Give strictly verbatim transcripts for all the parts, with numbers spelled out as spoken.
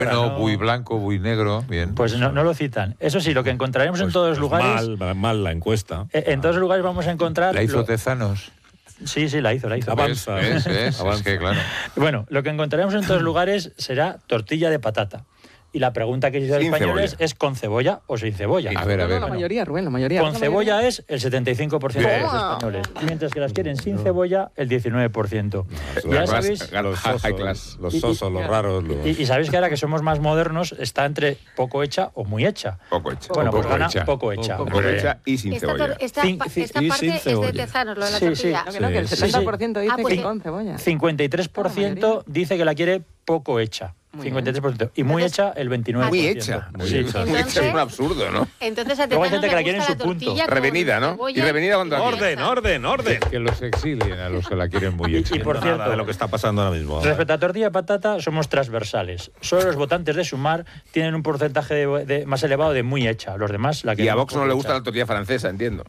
No, buey blanco, buey negro, bien. Pues no, no lo citan. Eso sí, lo que encontraremos pues, en todos los pues lugares... Mal, mal la encuesta. En todos los lugares vamos a encontrar... ¿La hizo lo... Tezanos? Sí, sí, la hizo, la hizo. Avanza, ¿ves? ¿Ves? Avanza. Es que, claro. Bueno, lo que encontraremos en todos los lugares será tortilla de patata. Y la pregunta que se hizo a los Sin españoles cebolla. es ¿con cebolla o sin cebolla? A ver, a ver. La mayoría, Rubén, la mayoría. Con la cebolla mayoría. es el setenta y cinco por ciento de los Bien. españoles, mientras que las quieren sin cebolla el diecinueve por ciento. No, Ya la sabéis, clase- Los High sosos, class. los, Y- y- sosos, los raros. Los... y, y sabéis que ahora que somos más modernos está entre poco hecha o muy hecha. Poco hecha. Bueno, pues Poco gana hecha. poco hecha. Poco Hombre, hecha y sin Esta, cebolla. tor- esta, Cin- pa- cin- esta y parte sin es de cebolla. Tezanos, lo de la Sí, sí. tortilla. No, que no, que el Sí, sí. setenta por ciento dice Ah, pues que sí. con cebolla. cincuenta y tres por ciento dice que la quiere poco hecha. Muy cincuenta y tres por ciento. Y muy Entonces- hecha el veintinueve por ciento. Muy hecha. Muy Sí. hecha. Muy hecha es un Entonces- absurdo, ¿no? Entonces a Luego hay Tezanos gente que le la quiere en gusta su la punto. tortilla con Revenida, ¿no? cebolla Y revenida contra y Orden, salsa. orden, orden. Que los exilien a los que la quieren muy hecha. Y por Nada cierto, de lo que está pasando ahora mismo. respecto a tortilla de patata, somos transversales. Solo los votantes de Sumar tienen un porcentaje de- de- más elevado de muy hecha. Los demás la Y quieren a Vox no poco le hecha. gusta la tortilla francesa, entiendo.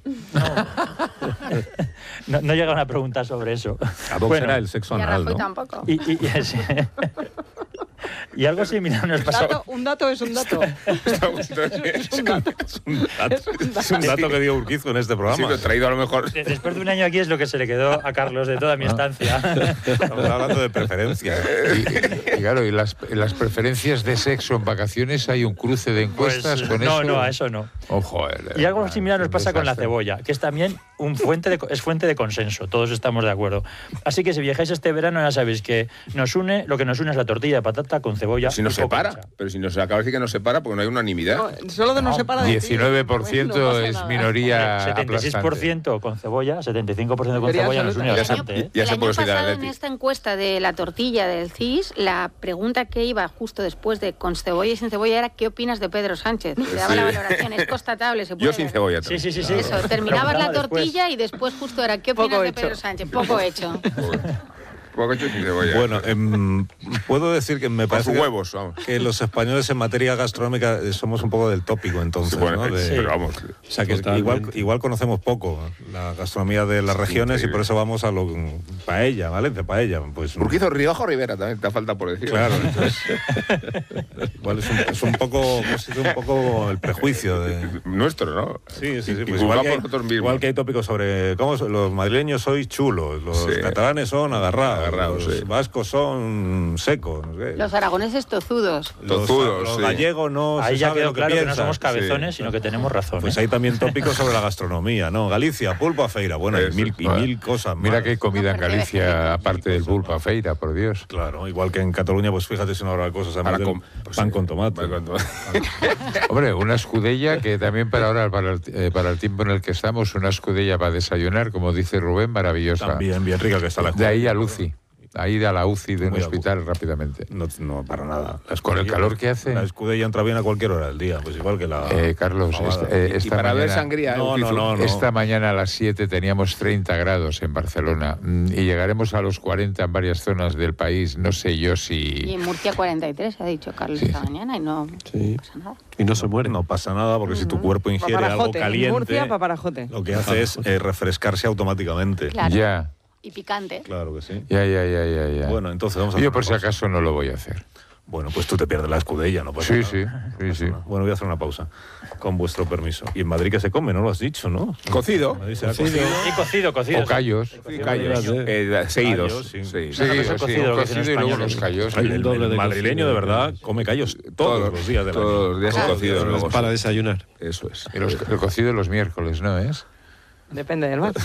No, no llega una pregunta sobre eso. A Vox Bueno, era el sexo Y a anal, Rajoy ¿no? tampoco. Y, y- y- sí. Y algo similar nos pasó. Dato, un dato es un dato. Es un dato. Es un dato, es un dato que dio Urquizo en este Sí, programa. lo he traído a lo mejor. De- Después de un año aquí es lo que se le quedó a Carlos de toda mi estancia. Estamos hablando de preferencias. Y, y claro, y las, las preferencias de sexo en vacaciones, hay un cruce de Pues, encuestas con no, eso. no, a eso no. Ojo. Y algo similar nos pasa con la cebolla, que es también un fuente de, es fuente de consenso. Todos estamos de acuerdo. Así que si viajáis este verano ya sabéis que nos une, lo que nos une es la tortilla de patata con cebolla. Si nos y poco separa. hecha. Pero si nos acaba de decir que nos separa porque no hay unanimidad. No, solo de no, No, separa de ti. diecinueve por ciento No pasa es nada. minoría setenta y seis por ciento con cebolla, setenta y cinco por ciento con Mayoría cebolla nos une absoluta. bastante. ¿eh? Ya el se año puede ser pasado en Atleti. esta encuesta de la tortilla del C I S, la pregunta que iba justo después de con cebolla y sin cebolla era ¿qué opinas de Pedro Sánchez? Le daba Sí. la valoración, es constatable, se puede Yo sin ver. cebolla Sí, también. sí, sí, sí. Eso, terminabas la Preguntaba tortilla y después justo era ¿qué Poco opinas de hecho. Pedro Sánchez? Poco hecho. Poco hecho sin cebolla. Bueno, em, puedo decir que me con parece sus que- huevos, vamos. que los españoles en materia gastronómica eh, somos un poco del tópico entonces, Sí, bueno, ¿no? De- Pero vamos. O sea, que Totalmente. igual, igual conocemos poco la gastronomía de las regiones increíble. y por eso vamos a lo paella, ¿vale? De paella, pues Urquizo, Rioja o Rivera también, te falta por decir. claro, entonces igual es un, es un poco pues, es un poco el prejuicio de Nuestro, ¿no? sí, sí, sí, Y pues juzgado igual, que por hay, nosotros mismos. igual que hay tópicos sobre cómo son- los madrileños sois chulos, los Sí. catalanes son agarrados, Agarrados, los sí. vascos son secos, no sé. Los aragoneses tozudos. los, tozudos, los sí. gallegos no Ahí se ya sabe quedó lo que claro que no piensan. somos cabezones, sino que tenemos razón. Pues ¿eh? hay también tópicos sobre la gastronomía, ¿no? Galicia, pulpo a feira, bueno, y Eso, mil, y bueno. mil cosas más. Mira que hay comida en Galicia, aparte del pulpa feira, por Dios. Claro, igual que en Cataluña, pues fíjate si no habrá cosas, además Para del com- pues pan sí, con tomate. pan con tomate. Hombre, una escudella que también para ahora, para el, eh, para el tiempo en el que estamos, una escudella para desayunar, como dice Rubén, maravillosa. También bien rica que está la De ahí a Lucy. Ahí a la U C I de un Muy a hospital rápidamente. No, no, para nada. La Con el escudella- calor que hace. La escudella entra bien a cualquier hora del día, pues igual que la... Eh, Carlos, fabada. esta, eh, Y esta para ver mañana, sangría. No, Urquizo. no, no. esta mañana a las siete teníamos treinta grados en Barcelona mm, y llegaremos a los cuarenta en varias zonas del país. No sé yo Y si... en Murcia cuarenta y tres, ha dicho Carlos Sí, esta sí. mañana, y no Sí. pasa nada. Y no se muere. No pasa nada, porque si tu cuerpo ingiere algo Paparajote. En caliente, Murcia, paparajote. lo que hace es eh, refrescarse automáticamente. Claro. Ya, Y picante. Claro que sí. ya, ya, ya, ya, ya. Bueno, entonces vamos a Yo hacer por una si pausa. acaso no lo voy a hacer. Bueno, pues tú te pierdes la escudella, no pasa Sí, nada. sí, sí, sí. Bueno, voy a hacer una pausa, con vuestro permiso. Y en Madrid, ¿qué se come? No lo has dicho, ¿no? Cocido. En Madrid será Cocido. cocido. Y cocido, cocido. O callos. Callos. Eh, seguidos. Callos, sí. Sí. Sí, Nosotros sí, el cocido, un lo que dicen cocido y luego españoles. los callos. El, el- doble el de madrileño, cocido. de verdad, come callos todos, los días del año. Todos los días Claro. he cocido. Pero luego, es para sí. desayunar. Eso es. Y los- el cocido los miércoles, ¿no es? Depende del bar.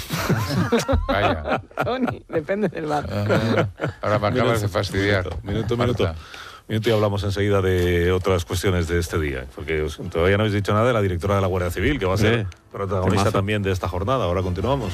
Vaya. Tony, depende del bar. Ah, ahora me acabas de fastidiar. Minuto, minuto. Marta. minuto. Minuto y hablamos enseguida de otras cuestiones de este día. Porque os- todavía no habéis dicho nada de la directora de la Guardia Civil, que va a ser Sí. protagonista Temazo. también de esta jornada. Ahora continuamos.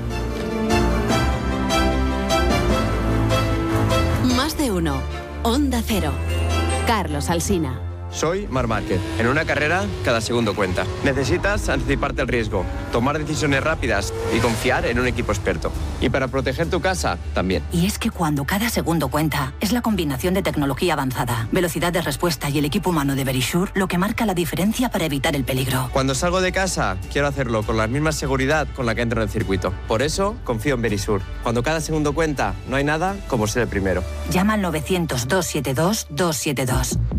Más de uno. Onda Cero. Carlos Alsina. Soy Marc Márquez. En una carrera, cada segundo cuenta. Necesitas anticiparte al riesgo, tomar decisiones rápidas y confiar en un equipo experto. Y para proteger tu casa, también. Y es que cuando cada segundo cuenta, es la combinación de tecnología avanzada, velocidad de respuesta y el equipo humano de Verisure lo que marca la diferencia para evitar el peligro. Cuando salgo de casa, quiero hacerlo con la misma seguridad con la que entro en el circuito. Por eso, confío en Verisure. Cuando cada segundo cuenta, no hay nada como ser el primero. Llama al novecientos, doscientos setenta y dos, doscientos setenta y dos.